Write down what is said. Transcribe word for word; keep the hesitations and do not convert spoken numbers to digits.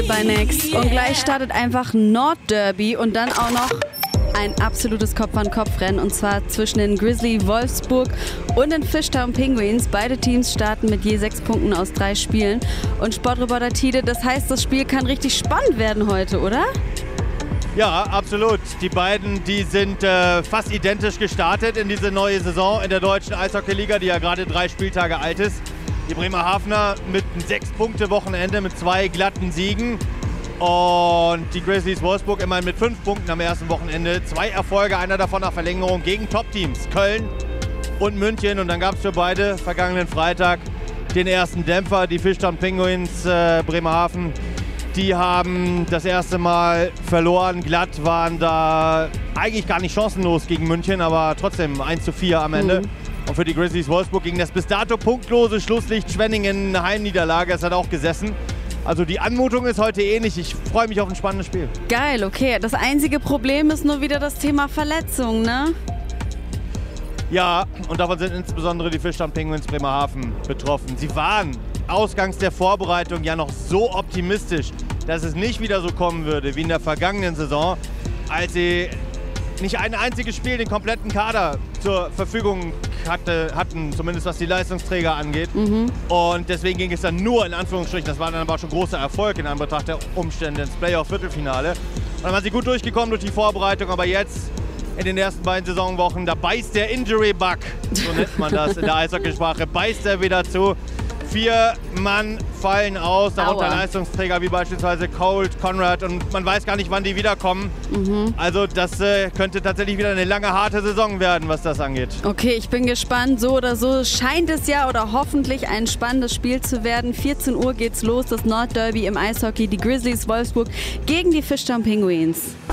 bei Next. Und gleich startet einfach Nordderby und dann auch noch ein absolutes Kopf-an-Kopf-Rennen, und zwar zwischen den Grizzly Wolfsburg und den Fishtown Penguins. Beide Teams starten mit je sechs Punkten aus drei Spielen. Und Sportreporter Tide, das heißt, das Spiel kann richtig spannend werden heute, oder? Ja, absolut. Die beiden, die sind äh, fast identisch gestartet in diese neue Saison in der deutschen Eishockey-Liga, die ja gerade drei Spieltage alt ist. Die Bremerhavener mit einem Sechs-Punkte-Wochenende mit zwei glatten Siegen. Und die Grizzlies Wolfsburg immerhin mit fünf Punkten am ersten Wochenende. Zwei Erfolge, einer davon nach Verlängerung gegen Top-Teams, Köln und München. Und dann gab es für beide vergangenen Freitag den ersten Dämpfer, die Fishtown Penguins äh, Bremerhaven. Die haben das erste Mal verloren, glatt, waren da eigentlich gar nicht chancenlos gegen München, aber trotzdem eins zu vier am Ende. Mhm. Und für die Grizzlies Wolfsburg gegen das bis dato punktlose Schlusslicht Schwenningen eine Heimniederlage. Es hat auch gesessen. Also die Anmutung ist heute ähnlich. Ich freue mich auf ein spannendes Spiel. Geil, okay. Das einzige Problem ist nur wieder das Thema Verletzung, ne? Ja, und davon sind insbesondere die Fishtown Penguins Bremerhaven betroffen. Sie waren ausgangs der Vorbereitung ja noch so optimistisch, dass es nicht wieder so kommen würde wie in der vergangenen Saison, als sie nicht ein einziges Spiel den kompletten Kader zur Verfügung hatte, hatten, zumindest was die Leistungsträger angeht. Mhm. Und deswegen ging es dann nur, in Anführungsstrichen, das war dann aber schon großer Erfolg in Anbetracht der Umstände, ins Playoff-Viertelfinale. Und dann waren sie gut durchgekommen durch die Vorbereitung, aber jetzt in den ersten beiden Saisonwochen, da beißt der Injury-Bug, so nennt man das in der Eishockeysprache, beißt er wieder zu. Vier Mann fallen aus, darunter Aua. Leistungsträger wie beispielsweise Colt, Conrad, und man weiß gar nicht, wann die wiederkommen. Mhm. Also das äh, könnte tatsächlich wieder eine lange, harte Saison werden, was das angeht. Okay, ich bin gespannt. So oder so scheint es ja oder hoffentlich ein spannendes Spiel zu werden. vierzehn Uhr geht's los, das Nordderby im Eishockey, die Grizzlies Wolfsburg gegen die Fishtown Penguins.